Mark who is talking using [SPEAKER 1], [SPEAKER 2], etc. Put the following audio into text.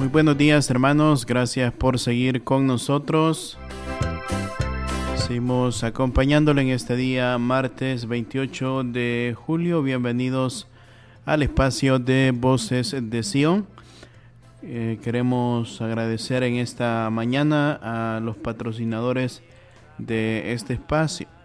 [SPEAKER 1] Muy buenos días, hermanos. Gracias por seguir con nosotros. Seguimos acompañándole en este día, martes 28 de julio. Bienvenidos al espacio de Voces de Sion. Queremos agradecer en esta mañana a los patrocinadores de este espacio.